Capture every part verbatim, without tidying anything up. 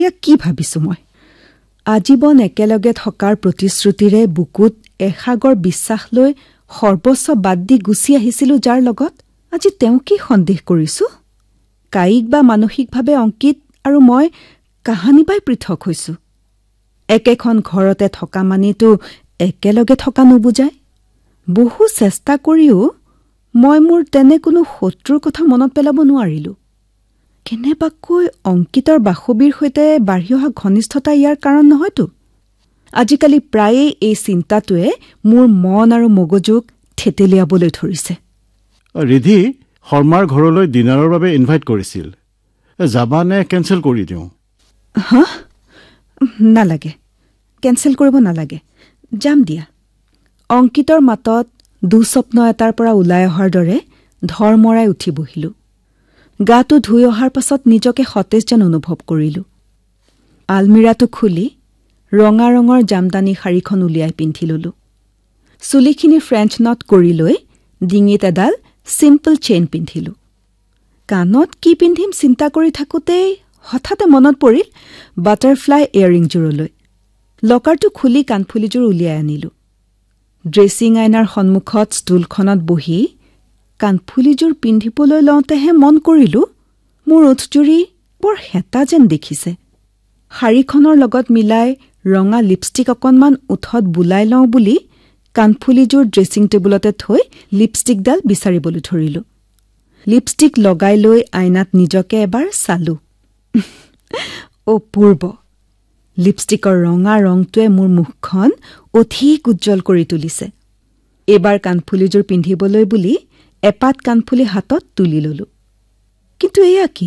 ইয়া কি ভাবিছো মই আজীৱন একেলগে থকাৰ প্ৰতিশ্ৰুতিৰে বুকুত এসাগৰ বিশ্বাস লৈ সৰ্বস্ব বাদ দি গুচি আহিছিলো যাৰ লগত আজি তেওঁ কি সন্দেহ কৰিছো কায়িক বা মানসিকভাৱে অংকিত আৰু মই কাহানি বাই পৃথক হৈছো একেখন ঘৰতে থকা মানিটো একেলগে থকা নুবুজায় বহু চেষ্টা কৰিও মই মোৰ তেনে কোনো শত্ৰুৰ কথা মনত পেলাব নোৱাৰিলো কেনেবাকৈ অংকিতৰ বাসবীৰ সৈতে বাঢ়ি অহা ঘনিষ্ঠতা ইয়াৰ কাৰণ নহয়তো আজিকালি প্ৰায়ে এই চিন্তাটোৱে মোৰ মন আৰু মগজুক থেতেলিয়াবলৈ ধৰিছে ৰিধি শৰ্মাৰ ঘৰলৈ ডিনাৰৰ বাবে ইনভাইট কৰিছিল যাবা নে কেনচেল কৰি দিওঁ হা নালাগে কেনচেল কৰিব নালাগে যাম দিয়া অংকিতৰ মাতত দুস্বপ্ন এটাৰ পৰা ওলাই অহাৰ দৰে ধৰমৰাই উঠি বহিলো গাটো ধুই অহাৰ পাছত নিজকে সতেজ যেন অনুভৱ কৰিলো আলমিৰাটো খুলি ৰঙা ৰঙৰ জামদানি শাৰীখন উলিয়াই পিন্ধি ললো চুলিখিনি ফ্ৰেঞ্চ নট কৰি লৈ ডিঙিত এডাল চিম্পল চেইন পিন্ধিলো কাণত কি পিন্ধিম চিন্তা কৰি থাকোঁতেই হঠাতে মনত পৰিল বাটাৰফ্লাই ইয়েৰিংযোৰলৈ লকাৰটো খুলি কাণফুলিযোৰ উলিয়াই আনিলো ড্ৰেছিং আইনাৰ সন্মুখত ষ্টুলখনত বহি কাণফুলিযোৰ পিন্ধিবলৈ লওঁতেহে মন কৰিলো মোৰ ওঠজুৰি বৰ হেতা যেন দেখিছে শাৰীখনৰ লগত মিলাই ৰঙা লিপষ্টিক অকণমান ওঠত বুলাই লওঁ বুলি কাণফুলিযোৰ ড্ৰেছিং টেবুলতে থৈ লিপষ্টিকডাল বিচাৰিবলৈ ধৰিলো লিপষ্টিক লগাই লৈ আইনাত নিজকে এবাৰ চালো অপূৰ্ব লিপষ্টিকৰ ৰঙা ৰংটোৱে মোৰ মুখখন অধিক উজ্জ্বল কৰি তুলিছে এবাৰ কাণফুলিযোৰ পিন্ধিবলৈ বুলি এপাত কাণফুলি হাতত তুলি ললো কিন্তু এয়া কি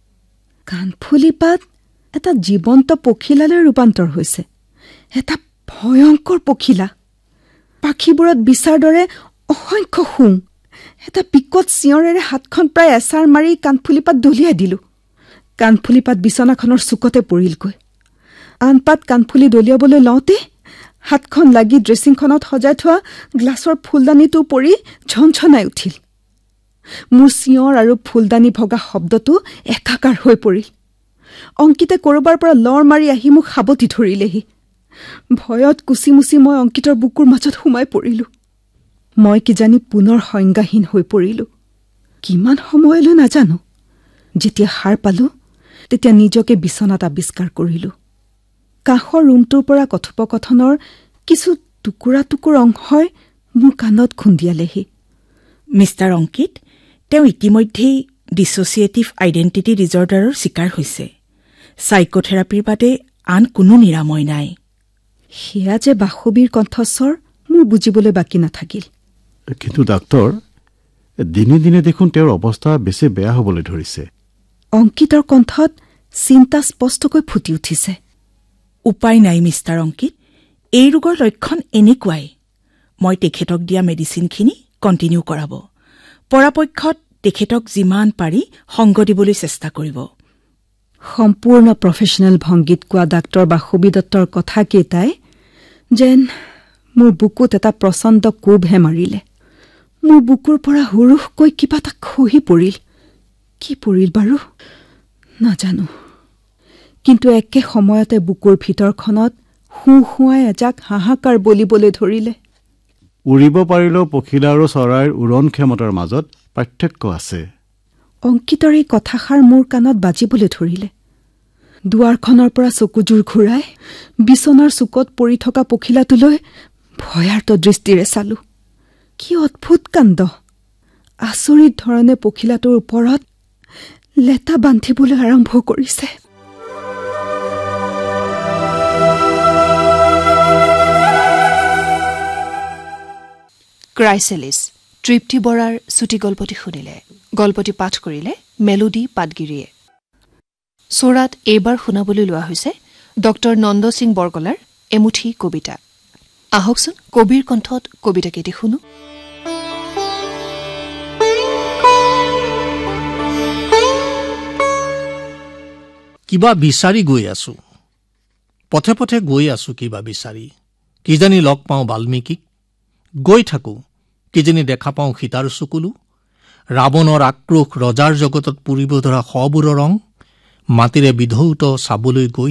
কাণফুলি পাত এটা জীৱন্ত পখিলালৈ ৰূপান্তৰ হৈছে এটা ভয়ংকৰ পখিলা পাখিবোৰত বিচাৰ দৰে অসংখ্য শুং এটা বিকট চিঞৰেৰে হাতখন প্ৰায় এচাৰ মাৰি কাণফুলিপাত দলিয়াই দিলো কাণফুলিপাত বিচনাখনৰ চুকতে পৰিলগৈ আন পাত কাণফুলি দলিয়াবলৈ লওঁতে হাতখন লাগি ড্ৰেছিংখনত সজাই থোৱা গ্লাছৰ ফুলদানিটো পৰি ঝনঝনাই উঠিল মোৰ চিঞৰ আৰু ফুলদানি ভগা শব্দটো একাকাৰ হৈ পৰিল অংকিতে কৰবাৰ পৰা লৰ মাৰি আহি মোক সাবতি ধৰিলেহি ভয়ত কুচিমুচি মই অংকিতৰ বুকুৰ মাজত সোমাই পৰিলো মই কিজানি পুনৰ সংজ্ঞাহীন হৈ পৰিলো কিমান সময়লৈ নাজানো যেতিয়া সাৰ পালো তেতিয়া নিজকে বিচনাত আৱিষ্কাৰ কৰিলো কাষৰ ৰুমটোৰ পৰা কথোপকথনৰ কিছু টুকুৰা টুকুৰ অংশই মোৰ কাণত খুন্দিয়ালেহি মিষ্টাৰ অংকিত তেওঁ ইতিমধ্যেই ডিছ'চিয়েটিভ আইডেণ্টিটি ডিজৰ্ডাৰৰ চিকাৰ হৈছে চাইকোথেৰাপিৰ বাদে আন কোনো নিৰাময় নাই সেয়া যে বাসবীৰ কণ্ঠস্বৰ মোৰ বুজিবলৈ বাকী নাথাকিল কিন্তু ডাক্তৰ দিনে দিনে দেখোন তেওঁৰ অৱস্থা বেছি বেয়া হ'বলৈ ধৰিছে অংকিতৰ কণ্ঠত চিন্তা স্পষ্টকৈ ফুটি উঠিছে উপায় নাই মিষ্টাৰ অংকিত এই ৰোগৰ লক্ষণ এনেকুৱাই মই তেখেতক দিয়া মেডিচিনখিনি কণ্টিনিউ কৰাব পৰাপক্ষত তেখেতক যিমান পাৰি সংগ দিবলৈ চেষ্টা কৰিব সম্পূৰ্ণ প্ৰফেচনেল ভংগীত কোৱা ডাক্তৰ বাসবী দত্তৰ কথাকেইটাই যেন মোৰ বুকুত এটা প্ৰচণ্ড কোবহে মাৰিলে মোৰ বুকুৰ পৰা হুৰুহকৈ কিবা এটা খহি পৰিল কি পৰিল বাৰু নাজানো কিন্তু একে সময়তে বুকুৰ ভিতৰখনত হু হুৱাই এজাক হাহাকাৰ বলিবলৈ ধৰিলে উৰিব পাৰিলেও পখিলা আৰু চৰাইৰ উৰণ ক্ষমতাৰ মাজত পাৰ্থক্য আছে অংকিতৰ এই কথাষাৰ মোৰ কাণত বাজিবলৈ ধৰিলে দুৱাৰখনৰ পৰা চকুযোৰ ঘূৰাই বিচনাৰ চুকত পৰি থকা পখিলাটোলৈ ভয়াৰ্ত দৃষ্টিৰে চালো কি অদ্ভুত কাণ্ড আচৰিত ধৰণে পখিলাটোৰ ওপৰত লেটা বান্ধিবলৈ আৰম্ভ কৰিছে ক্ৰাইচেলিছ তৃপ্তি বৰাৰ চুটি গল্পটি শুনিলে গল্পটি পাঠ কৰিলে মেলোডি পাটগিৰিয়ে চোৰাত এইবাৰ শুনাবলৈ লোৱা হৈছে ডক্টৰ নন্দ সিং বৰকলাৰ এমুঠি কবিতা আহকচোন কবিৰ কণ্ঠত কবিতাকেইটি শুনো কিবা বিচাৰি গৈ আছো পথে পথে গৈ আছো কিবা বিচাৰি কিজানি লগ পাওঁ বাল্মীকিক গৈ থাকো কিজানি দেখা পাওঁ সীতাৰ চকুলো ৰাৱণৰ আক্ৰোশ ৰজাৰ জগতত পুৰিব ধৰা সবোৰৰ ৰং মাটিৰে বিধৌত চাবলৈ গৈ